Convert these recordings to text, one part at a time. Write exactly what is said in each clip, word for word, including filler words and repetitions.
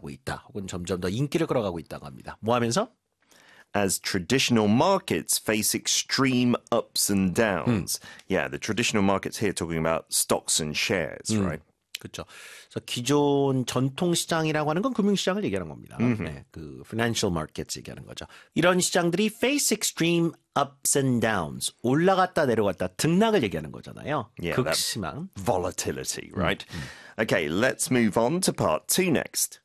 늘어나고 있다. 혹은 점점 더 인기를 끌어가고 있다고 합니다. 뭐 하면서? As traditional markets face extreme ups and downs. Mm. Yeah, the traditional markets here talking about stocks and shares, mm. right? 그렇죠. 그래서 기존 전통 시장이라고 하는 건 금융 시장을 얘기하는 겁니다. Mm-hmm. 네, 그 financial markets 얘기하는 거죠. 이런 시장들이 face extreme ups and downs, 올라갔다 내려갔다 등락을 얘기하는 거잖아요. Yeah, 극심한 volatility, right? Mm-hmm. Okay, let's move on to part two next.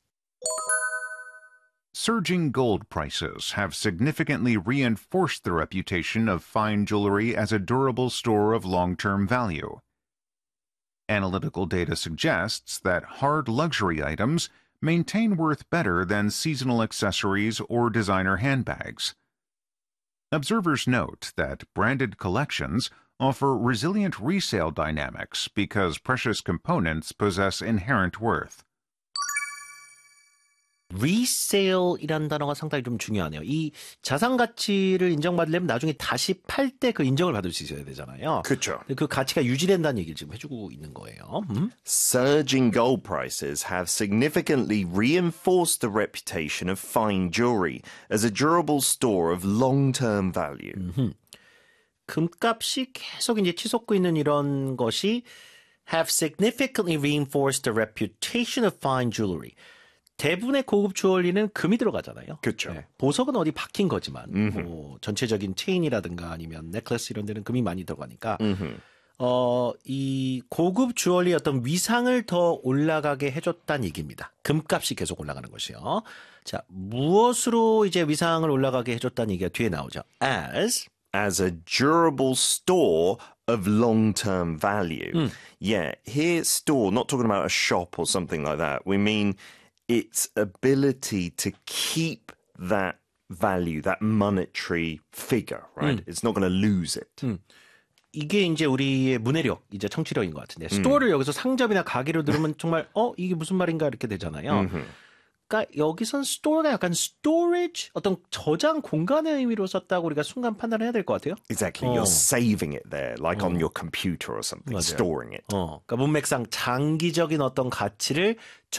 Surging gold prices have significantly reinforced the reputation of fine jewelry as a durable store of long-term value. Analytical data suggests that hard luxury items maintain worth better than seasonal accessories or designer handbags. Observers note that branded collections offer resilient resale dynamics because precious components possess inherent worth. resale이라는 단어가 상당히 좀 중요하네요. 이 자산 가치를 인정받으려면 나중에 다시 팔 때 그 인정을 받을 수 있어야 되잖아요. 그렇죠. 그 가치가 유지된다는 얘기를 지금 해주고 있는 거예요. 음? Surging gold prices have significantly reinforced the reputation of fine jewelry as a durable store of long-term value. 음흠. 금값이 계속 이제 치솟고 있는 이런 것이 have significantly reinforced the reputation of fine jewelry. 대부분의 고급 주얼리는 금이 들어가잖아요. 그렇죠. 네, 보석은 어디 박힌 거지만 뭐 전체적인 체인이라든가 아니면 넥클래스 이런 데는 금이 많이 들어가니까 어, 이 고급 주얼리의 어떤 위상을 더 올라가게 해줬다는 얘기입니다. 금값이 계속 올라가는 것이요. 자, 무엇으로 이제 위상을 올라가게 해줬다는 얘기가 뒤에 나오죠. As as a durable store of long-term value. 음. Yeah, here store, not talking about a shop or something like that. We mean its ability to keep that value, that monetary figure, right? 음. It's not going to lose it. 음. 이게 이제 우리의 문해력, 이제 청취력인 것 같은데 스토어를 음. 여기서 상점이나 가게로 들으면 정말 어? 이게 무슨 말인가 이렇게 되잖아요. 음흠. 그러니까 여기선 스토어가 약간 storage, 어떤 저장 공간의 의미로 썼다고 우리가 순간 판단을 해야 될 것 같아요. Exactly. 어. You're saving it there, like 어. on your computer or something, 맞아요. storing it. 어, 그러니까 문맥상 장기적인 어떤 가치를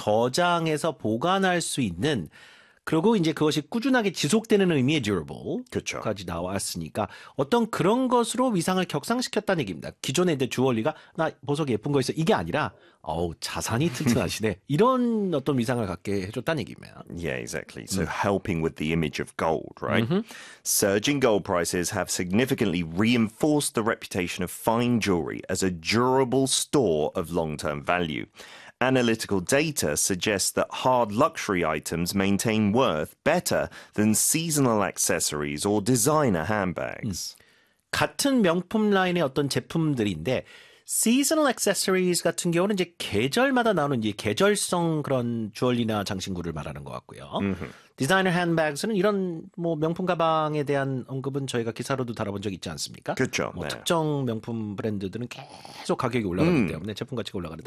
저장해서 보관할 수 있는 그리고 이제 그것이 꾸준하게 지속되는 의미의 durable까지 그렇죠. 나왔으니까 어떤 그런 것으로 위상을 격상시켰다는 얘기입니다. 기존에 이제 주얼리가 나 보석이 예쁜 거 있어 이게 아니라 어우 자산이 튼튼하시네 이런 어떤 위상을 갖게 해줬다는 얘기입니다. Yeah, exactly. So helping with the image of gold, right? Mm-hmm. Surging gold prices have significantly reinforced the reputation of fine jewelry as a durable store of long-term value. Analytical data suggests that hard luxury items maintain worth better than seasonal accessories or designer handbags. 음. 같은 명품 라인의 어떤 제품들인데 seasonal accessories 같은 경우는 이제 계절마다 나오는 이제 계절성 그런 주얼리나 장신구를 말하는 것 같고요. Mm-hmm. 디자이너 핸드백스는 이런 뭐 명품 가방에 대한 언급은 저희가 기사로도 다뤄본 적 있지 않습니까? 그렇죠. 뭐 네. 특정 명품 브랜드들은 계속 가격이 올라가기 음. 때문에 제품 가치가 올라가는데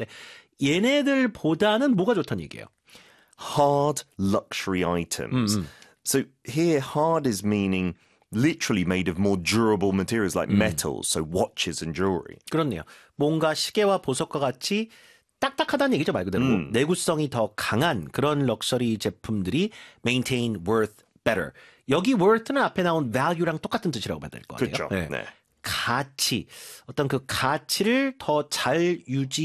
얘네들보다는 뭐가 좋다는 얘기예요? Hard luxury items. 음, 음. So here hard is meaning literally made of more durable materials like 음. metals, so watches and jewelry. 그렇네요. 뭔가 시계와 보석과 같이 딱딱하다는 얘기죠, 말 그대로. 음. 내구성이 더 강한 그런 럭셔리 제품들이 maintain worth better. 여기 worth는 앞에 나온 value랑 똑같은 뜻이라고 봐야 될 것 같아요. 그렇죠. 네. 네. 가치, 어떤 그 가치를 더 잘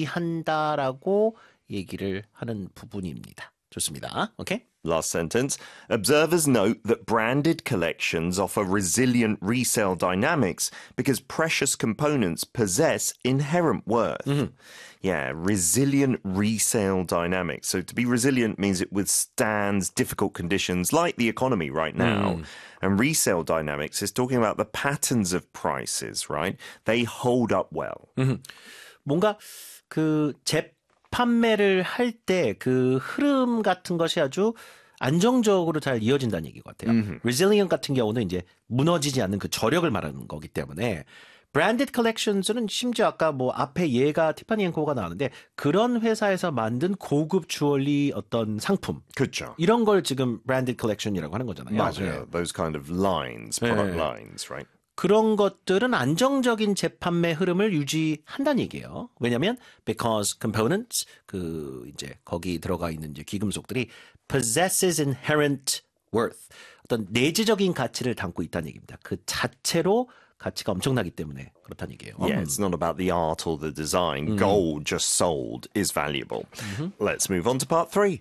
유지한다라고 얘기를 하는 부분입니다. 좋습니다. 오케이? Last sentence. Observers note that branded collections offer resilient resale dynamics because precious components possess inherent worth. Mm-hmm. Yeah, resilient resale dynamics. So to be resilient means it withstands difficult conditions like the economy right now. Mm. And resale dynamics is talking about the patterns of prices, right? They hold up well. Mm-hmm. 뭔가 그 재 판매를 할 때 그 흐름 같은 것이 아주 안정적으로 잘 이어진다는 얘기 같아요. Mm-hmm. resilient 같은 경우는 이제 무너지지 않는 그 저력을 말하는 거기 때문에 branded collections는 심지어 아까 뭐 앞에 얘가 티파니 앤 코가 나오는데 그런 회사에서 만든 고급 주얼리 어떤 상품. 그렇죠. 이런 걸 지금 branded collection이라고 하는 거잖아요. 맞아요. Those kind of lines, product 네. lines, right? 그런 것들은 안정적인 재판매 흐름을 유지한다는 얘기예요. 왜냐하면 because components 그 이제 거기 들어가 있는 이제 귀금속들이 possesses inherent worth 어떤 내재적인 가치를 담고 있다는 얘기입니다. 그 자체로 가치가 엄청나기 때문에 그렇다는 얘기예요. Yeah, it's not about the art or the design. Gold just sold is valuable. Let's move on to part three.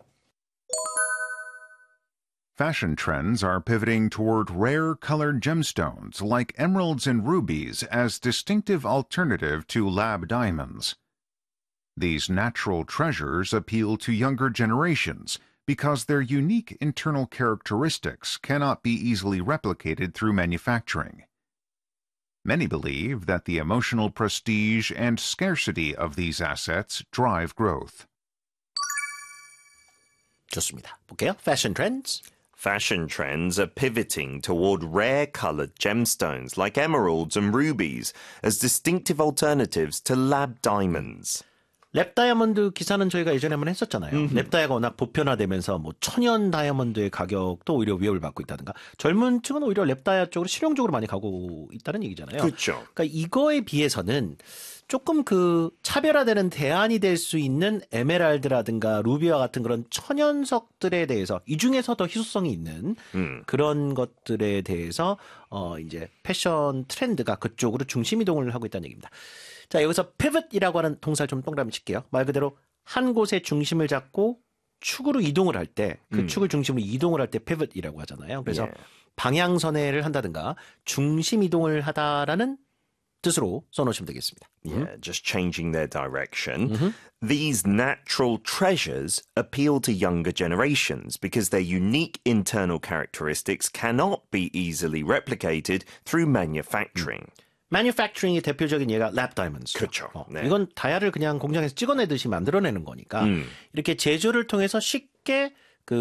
Fashion trends are pivoting toward rare colored gemstones like emeralds and rubies as distinctive alternative to lab diamonds. These natural treasures appeal to younger generations because their unique internal characteristics cannot be easily replicated through manufacturing. Many believe that the emotional prestige and scarcity of these assets drive growth. 좋습니다. 볼게요. Fashion trends. Fashion trends are pivoting toward rare colored gemstones like emeralds and rubies as distinctive alternatives to lab diamonds. 랩 다이아몬드 기사는 저희가 예전에 한번 했었잖아요. 음. 랩 다이아가 워낙 보편화되면서 뭐 천연 다이아몬드의 가격도 오히려 위협을 받고 있다든가 젊은 층은 오히려 랩 다이아 쪽으로 실용적으로 많이 가고 있다는 얘기잖아요. 그렇죠. 그러니까 이거에 비해서는 조금 그 차별화되는 대안이 될 수 있는 에메랄드라든가 루비와 같은 그런 천연석들에 대해서 이 중에서 더 희소성이 있는 음. 그런 것들에 대해서 어 이제 패션 트렌드가 그쪽으로 중심 이동을 하고 있다는 얘기입니다. 자, 여기서 pivot이라고 하는 동사를 좀 동그라미 칠게요. 말 그대로 한 곳에 중심을 잡고 축으로 이동을 할 때, 그 음. 축을 중심으로 이동을 할 때 pivot이라고 하잖아요. 그래서 yeah. 방향선회를 한다든가 중심 이동을 하다라는 뜻으로 써놓으시면 되겠습니다. Yeah, just changing their direction. Mm-hmm. These natural treasures appeal to younger generations because their unique internal characteristics cannot be easily replicated through manufacturing. 음. manufacturing의 대표적인 예가 랩 다이아몬드. 그렇죠. 어, 네. 이건 다이아를 그냥 공장에서 찍어내듯이 만들어내는 거니까 음. 이렇게 제조를 통해서 쉽게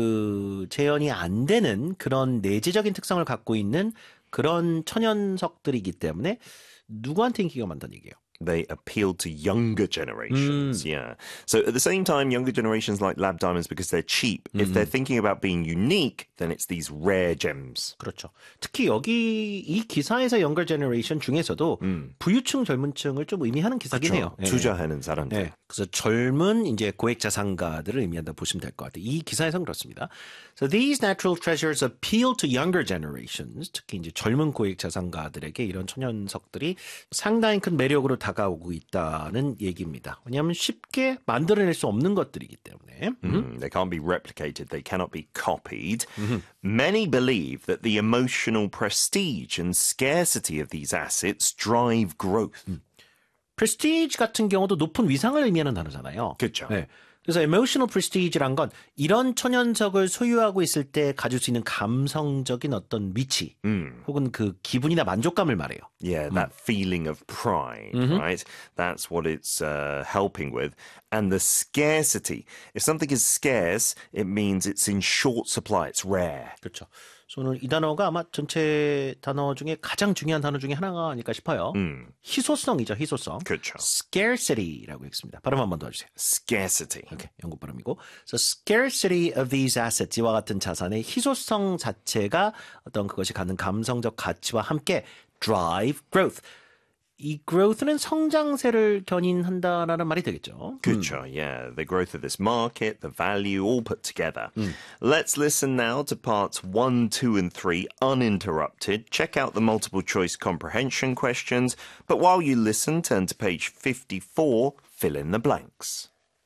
그 재현이 안 되는 그런 내재적인 특성을 갖고 있는 그런 천연석들이기 때문에 누구한테 인기가 많다는 얘기예요. They appeal to younger generations. Mm. Yeah. So at the same time, younger generations like lab diamonds because they're cheap. Mm. If they're thinking about being unique, then it's these rare gems. 그렇죠. 특히 여기 이 기사에서 younger generation 중에서도 음. 부유층 젊은층을 좀 의미하는 기사긴 해요. 네. 투자하는 사람들. 네. 그래서 젊은 이제 고액 자산가들을 의미한다 보시면 될 것 같아요. 이 기사에서는 그렇습니다. So these natural treasures appeal to younger generations. 특히 이제 젊은 고액 자산가들에게 이런 천연석들이 상당히 큰 매력으로 다가오고 있다는 얘기입니다. 왜냐하면 쉽게 만들어낼 수 없는 것들이기 때문에. Mm, they can't be replicated. They cannot be copied. Mm-hmm. Many believe that the emotional prestige and scarcity of these assets drive growth. 음. prestige 같은 경우도 높은 위상을 의미하는 단어잖아요. 그렇죠. 네. 그래서 emotional prestige란 건 이런 천연석을 소유하고 있을 때 가질 수 있는 감성적인 어떤 위치 음. 혹은 그 기분이나 만족감을 말해요. Yeah, that 음. feeling of pride, mm-hmm. right? That's what it's uh, helping with. And the scarcity. If something is scarce, it means it's in short supply. It's rare. 그렇죠. 저는 이 단어가 아마 전체 단어 중에 가장 중요한 단어 중에 하나가 아닐까 싶어요. 음. 희소성이죠, 희소성. 그렇죠. scarcity라고 했습니다. 발음 한번 더 해주세요. scarcity. 오케이, 영국 발음이고. So scarcity of these assets, 이와 같은 자산의 희소성 자체가 어떤 그것이 갖는 감성적 가치와 함께 drive growth. 이 growth는 성장세를 견인한다라는 말이 되겠죠. 그렇죠. 음. Yeah, the growth of this market, the value, all put together. 음. Let's listen now to parts one, two, and three uninterrupted. Check out the multiple choice comprehension questions. But while you listen, turn to page fifty-four, fill in the blanks.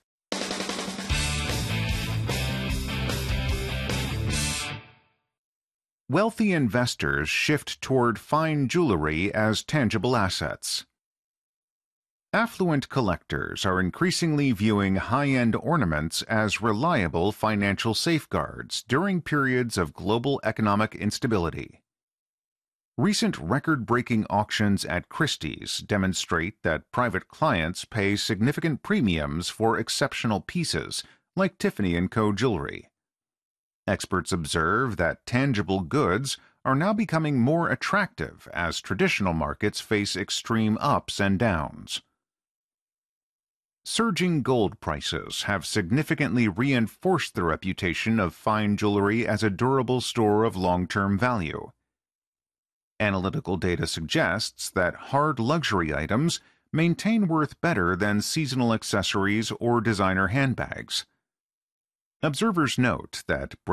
Wealthy investors shift toward fine jewelry as tangible assets. Affluent collectors are increasingly viewing high-end ornaments as reliable financial safeguards during periods of global economic instability. Recent record-breaking auctions at Christie's demonstrate that private clients pay significant premiums for exceptional pieces, like Tiffany and Co. jewelry. Experts observe that tangible goods are now becoming more attractive as traditional markets face extreme ups and downs. Surging gold prices have significantly reinforced the reputation of fine jewelry as a durable store of long-term value. Analytical data suggests that hard luxury items maintain worth better than seasonal accessories or designer handbags. Observers note that